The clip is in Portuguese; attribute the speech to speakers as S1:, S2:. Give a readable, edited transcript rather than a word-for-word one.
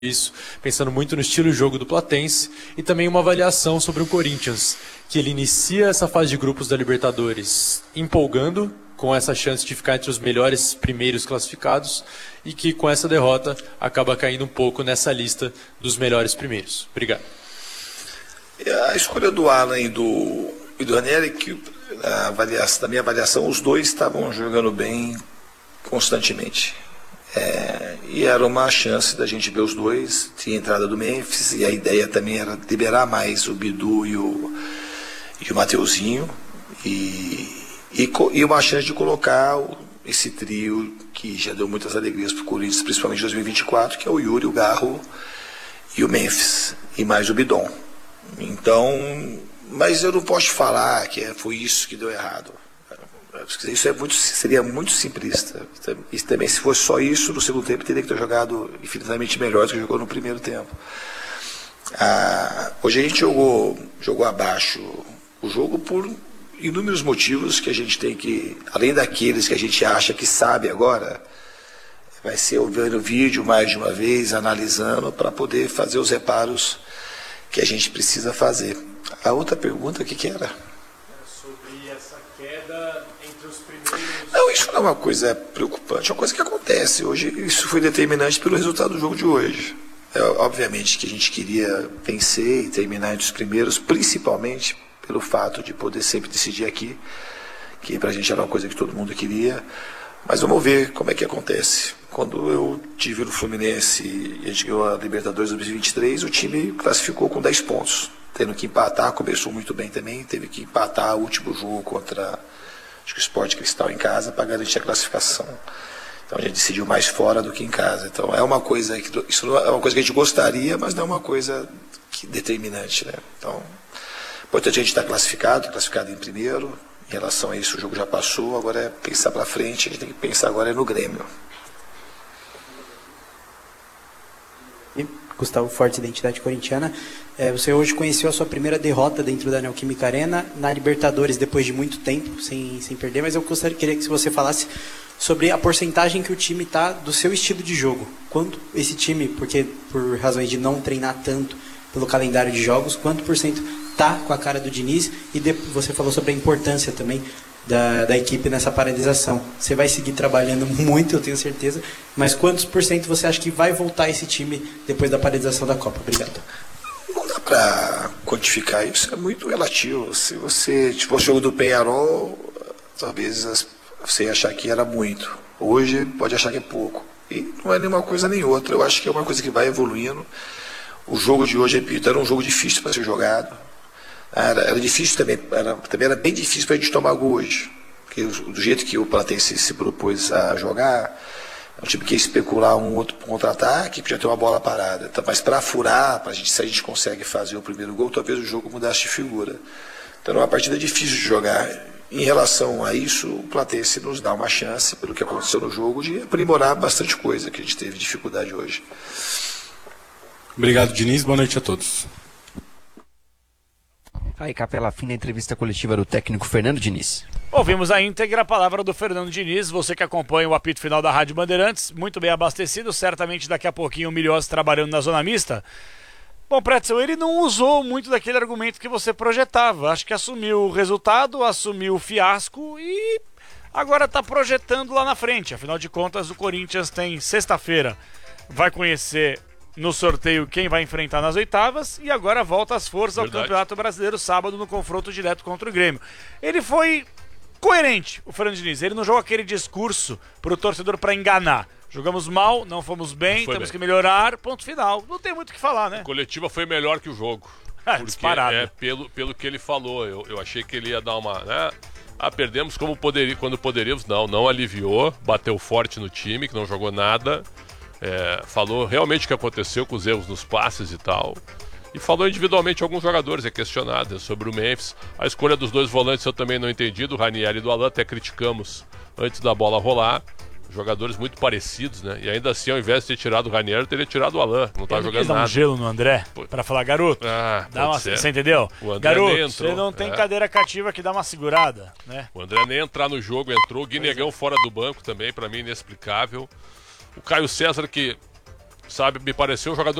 S1: isso, pensando muito no estilo de jogo do Platense e também uma avaliação sobre o Corinthians, que ele inicia essa fase de grupos da Libertadores empolgando, com essa chance de ficar entre os melhores primeiros classificados e que com essa derrota acaba caindo um pouco nessa lista dos melhores primeiros. Obrigado.
S2: A escolha do Alan e do Ranieri, que da minha avaliação, os dois estavam jogando bem constantemente. E era uma chance da gente ver os dois. Tinha a entrada do Memphis e a ideia também era liberar mais o Bidu e o Mateuzinho e uma chance de colocar esse trio que já deu muitas alegrias para o Corinthians, principalmente em 2024, que é o Yuri, o Garro e o Memphis, e mais o Bidon. Então, mas eu não posso falar que foi isso que deu errado. Isso seria muito simplista. E também, se fosse só isso, no segundo tempo teria que ter jogado infinitamente melhor do que jogou no primeiro tempo. Hoje a gente jogou abaixo o jogo por inúmeros motivos que a gente tem que, além daqueles que a gente acha que sabe agora, vai ser vendo o vídeo mais de uma vez, analisando, para poder fazer os reparos que a gente precisa fazer. A outra pergunta, o que era?
S1: Sobre essa queda entre os primeiros...
S2: Não, isso não é uma coisa preocupante, é uma coisa que acontece. Hoje, isso foi determinante pelo resultado do jogo de hoje. Obviamente que a gente queria vencer e terminar entre os primeiros, principalmente pelo fato de poder sempre decidir aqui, que pra gente era uma coisa que todo mundo queria. Mas vamos ver como é que acontece. Quando eu tive no Fluminense e a gente ganhou a Libertadores 2023, o time classificou com 10 pontos. Tendo que empatar, começou muito bem também, teve que empatar o último jogo contra acho que o Sport Cristal em casa para garantir a classificação. Então a gente decidiu mais fora do que em casa. Então é uma coisa que isso não é uma coisa que a gente gostaria, mas não é uma coisa determinante, né? Então, importante a gente estar classificado em primeiro. Em relação a isso, o jogo já passou, agora é pensar para frente, a gente tem que pensar agora no Grêmio.
S3: Gustavo Forte, Identidade Corintiana. Você hoje conheceu a sua primeira derrota dentro da Neoquímica Arena, na Libertadores, depois de muito tempo, sem perder, mas eu queria que você falasse sobre a porcentagem que o time está do seu estilo de jogo. Quanto esse time, porque por razões de não treinar tanto pelo calendário de jogos, quanto por cento está com a cara do Diniz? E você falou sobre a importância também da equipe nessa paralisação. Você vai seguir trabalhando muito, eu tenho certeza, mas quantos por cento você acha que vai voltar esse time depois da paralisação da Copa? Obrigado.
S2: Não dá para quantificar isso, é muito relativo. Se fosse o jogo do Peñarol, talvez você ia achar que era muito. Hoje pode achar que é pouco. E não é nem uma coisa nem outra. Eu acho que é uma coisa que vai evoluindo. O jogo de hoje, repito, era um jogo difícil para ser jogado. Era difícil também era bem difícil para a gente tomar gol hoje. Porque do jeito que o Platense se propôs a jogar, é um time que ia especular um outro contra-ataque, podia ter uma bola parada. Então, mas para furar, se a gente consegue fazer o primeiro gol, talvez o jogo mudasse de figura. Então é uma partida difícil de jogar. Em relação a isso, o Platense nos dá uma chance, pelo que aconteceu no jogo, de aprimorar bastante coisa que a gente teve dificuldade hoje.
S4: Obrigado, Diniz. Boa noite a todos.
S5: Aí, Capela, fim da entrevista coletiva do técnico Fernando Diniz.
S6: Ouvimos a íntegra palavra do Fernando Diniz, você que acompanha o apito final da Rádio Bandeirantes, muito bem abastecido, certamente daqui a pouquinho o Milhosa trabalhando na zona mista. Bom, Pretzel, ele não usou muito daquele argumento que você projetava, acho que assumiu o resultado, assumiu o fiasco e agora está projetando lá na frente. Afinal de contas, o Corinthians tem sexta-feira, vai conhecer no sorteio quem vai enfrentar nas oitavas e agora volta às forças ao Campeonato Brasileiro sábado no confronto direto contra o Grêmio. Ele foi coerente, o Fernando Diniz, ele não jogou aquele discurso pro torcedor para enganar. Jogamos mal, não fomos bem, temos que melhorar, ponto final. Não tem muito o que falar, né?
S7: A coletiva foi melhor que o jogo.
S6: Disparado.
S7: Pelo que ele falou, eu achei que ele ia dar uma... Né? Perdemos quando poderíamos, não aliviou, bateu forte no time, que não jogou nada. Falou realmente o que aconteceu com os erros nos passes e tal. E falou individualmente alguns jogadores, é questionado sobre o Memphis. A escolha dos dois volantes eu também não entendi, do Ranieri e do Alan, até criticamos antes da bola rolar. Jogadores muito parecidos, né? E ainda assim, ao invés de ter tirado o Ranieri, teria tirado o Alan, não tá jogando nada.
S6: Dar um gelo no André, pra falar, garoto, você entendeu? Garoto, você não tem cadeira cativa que dá uma segurada, né?
S7: O André nem entrar no jogo entrou, o Guinegão fora do banco também, pra mim inexplicável. O Caio César, que sabe? Me pareceu um jogador